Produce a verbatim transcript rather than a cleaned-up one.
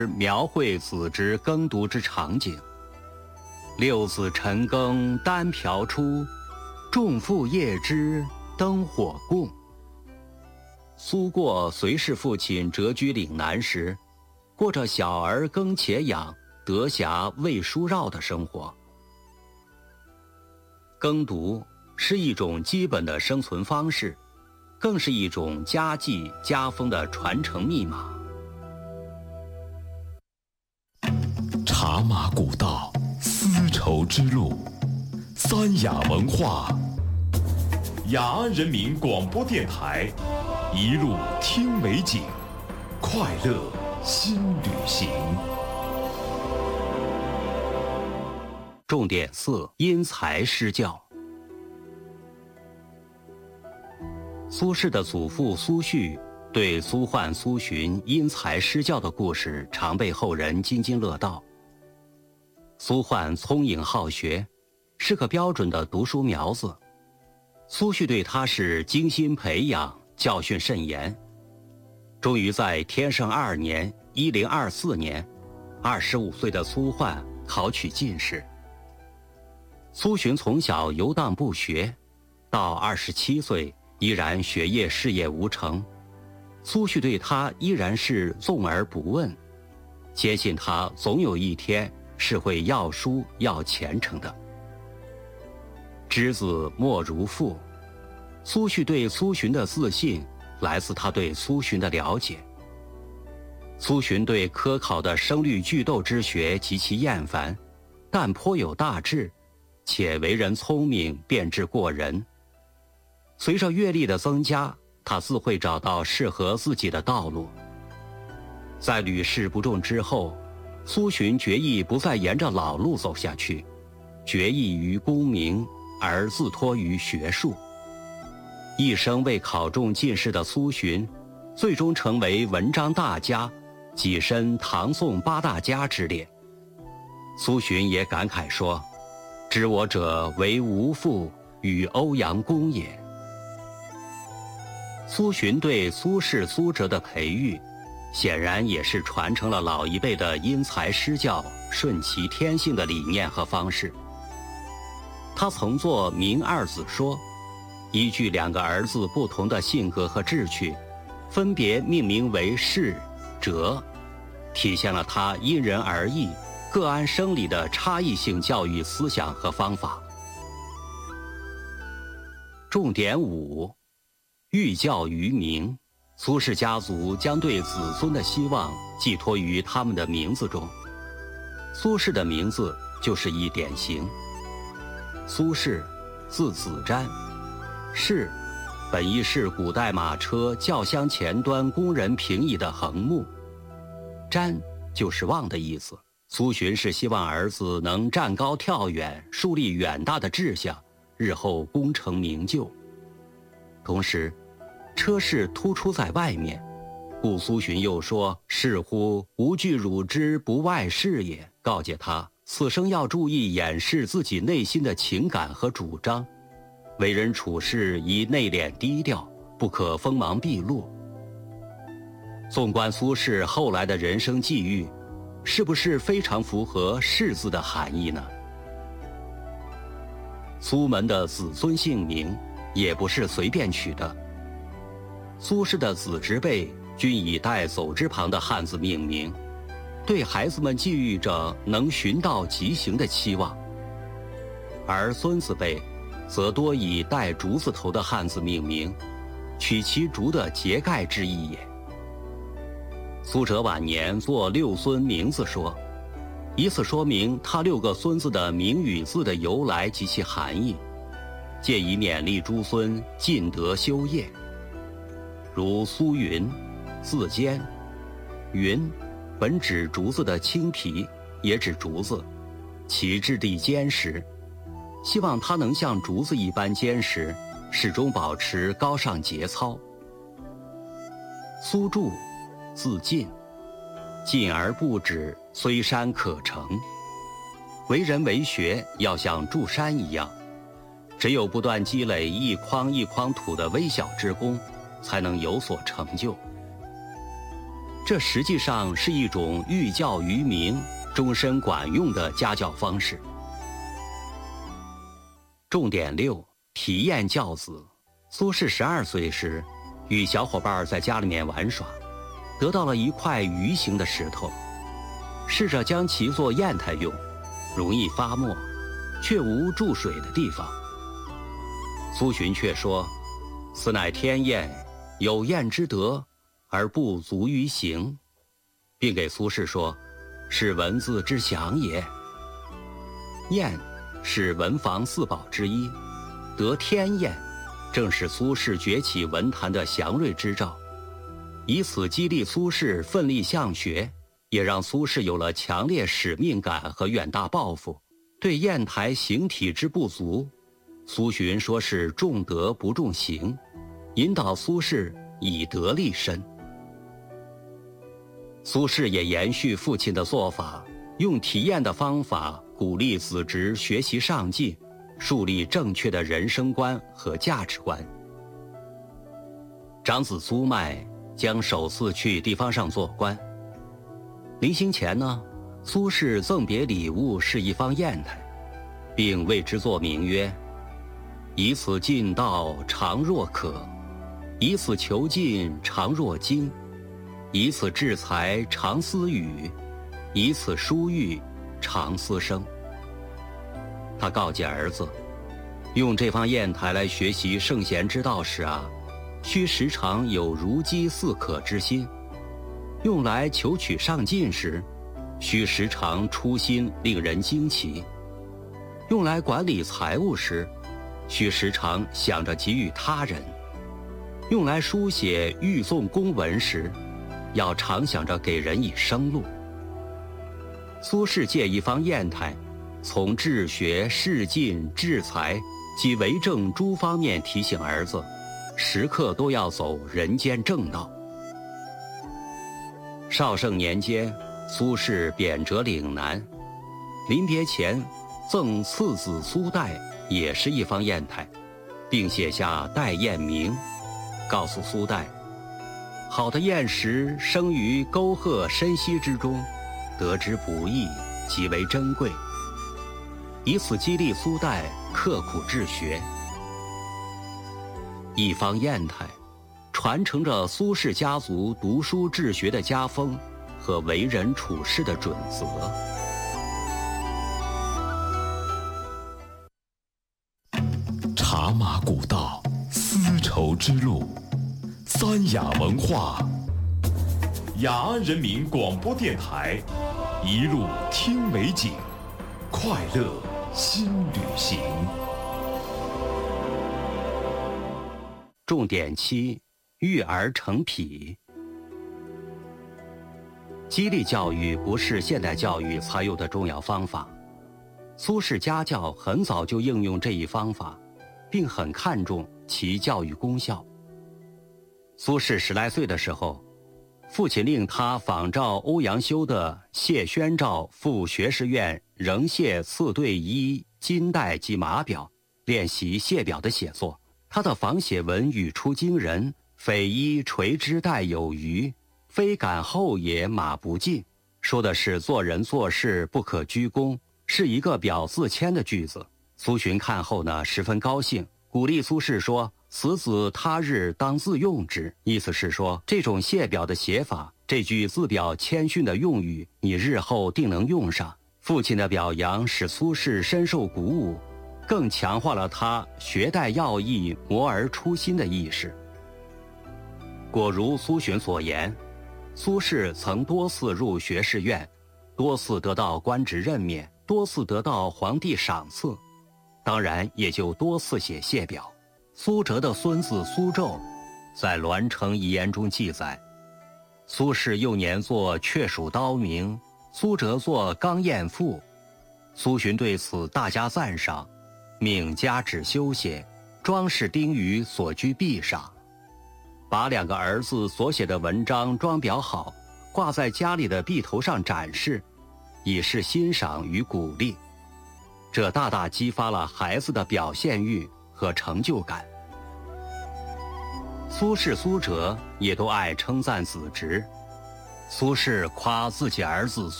描绘子之耕读之场景。六子晨耕单瓢出，众父夜之灯火共。苏过随侍父亲谪居岭南时，过着小儿耕且养，得暇喂书绕的生活。耕读是一种基本的生存方式，更是一种家计家风的传承密码。 茶马古道，丝绸之路，三雅文化。雅安人民广播电台，一路听美景，快乐新旅行。 重点四：因材施教。苏轼的祖父苏煦对苏焕、苏洵因材施教的故事常被后人津津乐道。苏焕聪颖好学，是个标准的读书苗子。苏煦对他是精心培养，教训甚严。终于在天圣二年（一零二四年），二十五岁的苏焕考取进士。苏洵从小游荡不学，到二十七岁依然学业事业无成。苏煦对他依然是纵而不问，坚信他总有一天是会要书要前程的。知子莫如父，苏煦对苏洵的自信来自他对苏洵的了解。苏洵对科考的声律句读之学极其厌烦，但颇有大志，且为人聪明，辩智过人。随着阅历的增加，他自会找到适合自己的道路。在屡试不中之后，苏洵决意不再沿着老路走下去，决意于功名而自托于学术。一生未考中进士的苏洵，最终成为文章大家，跻身唐宋八大家之列。苏洵也感慨说：“知我者为吾父与欧阳公也。”苏洵对苏轼、苏辙的培育，显然也是传承了老一辈的因材施教、顺其天性的理念和方式。他曾作《明二子说》，依据两个儿子不同的性格和志趣，分别命名为轼、辙，体现了他因人而异、各安生理的差异性教育思想和方法。重点五：寓教于民。苏轼家族将对子孙的希望寄托于他们的名字中，苏轼的名字就是一典型。苏轼，字子瞻，轼本意是古代马车轿厢前端工人平移的横木，瞻就是望的意思。苏洵是希望儿子能站高跳远，树立远大的志向，日后功成名就。同时车室突出在外面，故苏洵又说：“是乎吾惧汝之不外事也。”告诫他此生要注意掩饰自己内心的情感和主张，为人处事宜内敛低调，不可锋芒毕露。纵观苏轼后来的人生际遇，是不是非常符合“轼”字的含义呢？苏门的子孙姓名也不是随便取的。苏轼的子侄辈均以带走之旁的汉字命名，对孩子们寄予着能循道疾行的期望；而孙子辈则多以带竹字头的汉字命名，取其竹的节盖之意也。苏辙晚年作六孙名字说，以此说明他六个孙子的名与字的由来及其含义，借以勉励诸孙尽德修业。如苏云，字坚，云本指竹子的青皮，也指竹子，其质地坚实，希望它能像竹子一般坚实，始终保持高尚节操。苏著，字进，进而不止，虽山可成。为人为学要像筑山一样，只有不断积累一筐一筐土的微小之功，才能有所成就。 这实际上是一种寓教于民、终身管用的家教方式。重点六：体验教子。苏轼十二岁时，与小伙伴在家里面玩耍，得到了一块鱼形的石头，试着将其做砚台用，容易发墨，却无注水的地方。苏洵却说：“此乃天砚，有砚之德，而不足于行。”并给苏轼说：“是文字之祥也。”砚是文房四宝之一，得天砚，正是苏轼崛起文坛的祥瑞之兆，以此激励苏轼奋力向学，也让苏轼有了强烈使命感和远大抱负。对砚台形体之不足，苏洵说是重德不重行，引导苏轼以德立身。苏轼也延续父亲的做法，用体验的方法鼓励子侄学习上进，树立正确的人生观和价值观。长子苏迈将首次去地方上做官，临行前呢，苏轼赠别礼物是一方砚台，并为之作名曰：“以此进道，常若渴；以此求进，常若惊；以此制才，常思语；以此疏育，常思声。”他告诫儿子，用这方砚台来学习圣贤之道时啊，须时常有如饥似渴之心；用来求取上进时，须时常初心令人惊奇；用来管理财物时，须时常想着给予他人；用来书写预诵公文时，要常想着给人以生路。苏轼借一方砚台，从治学、仕进、治财及为政诸方面提醒儿子，时刻都要走人间正道。绍圣年间，苏轼贬谪岭南，临别前赠次子苏代也是一方砚台，并写下代砚铭，告诉苏代：“好的砚石生于沟壑深溪之中，得之不易，极为珍贵。”以此激励苏代刻苦治学。一方砚台，传承着苏氏家族读书治学的家风和为人处事的准则。 茶马古道，丝绸之路，三雅文化。雅安人民广播电台，一路听美景，快乐新旅行。 重点七：育儿成癖。激励教育不是现代教育才有的重要方法，苏轼家教很早就应用这一方法，并很看重其教育功效。苏轼十来岁的时候，父亲令他仿照欧阳修的谢宣诏赴学士院仍谢刺对衣、金带及马表，练习谢表的写作。他的仿写文语出惊人，匪衣垂之带有余，非敢后也马不进，说的是做人做事不可居功，是一个表自谦的句子。苏洵看后呢，十分高兴，鼓励苏轼说：“此子他日当自用之。”意思是说，这种谢表的写法，这句自表谦逊的用语，你日后定能用上。父亲的表扬使苏轼深受鼓舞，更强化了他学带要义、摩而出心的意识。果如苏洵所言，苏轼曾多次入学士院，多次得到官职任免，多次得到皇帝赏赐，当然也就多次写谢表。苏辙的孙子苏胄在《栾城遗言》中记载，苏轼幼年作雀鼠刀铭，苏辙作钢砚赋。苏洵对此大加赞赏，命加旨修写，装饰钉于所居壁上，把两个儿子所写的文章装裱好，挂在家里的壁头上展示，以示欣赏与鼓励。这大大激发了孩子的表现欲和成就感。苏轼、苏辙也都爱称赞子侄。 苏轼夸自己儿子